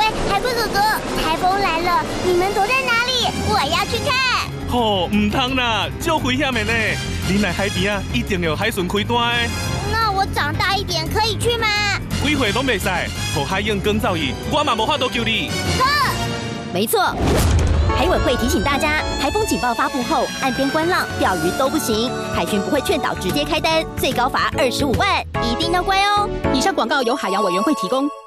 海龟哥哥，台风来了，你们躲在哪里？我要去看。 哦，唔通啦，足危险的呢！你来海边啊，一定要海巡开单的。 那我长大一点可以去吗？ 几岁拢袂使，和海燕更造诣，我嘛无法度救你。 没错，海委会提醒大家，台风警报发布后，岸边观浪、钓鱼都不行，海巡不会劝导直接开单，最高罚25万，一定要乖哦。 以上广告由海洋委员会提供。